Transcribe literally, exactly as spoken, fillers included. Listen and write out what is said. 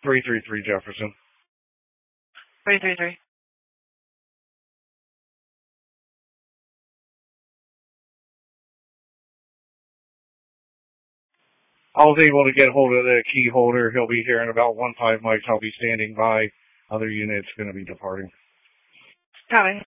three three three Jefferson. three three three. I was able to get hold of the key holder. He'll be here in about one five mics. I'll be standing by. Other units going to be departing. Copy.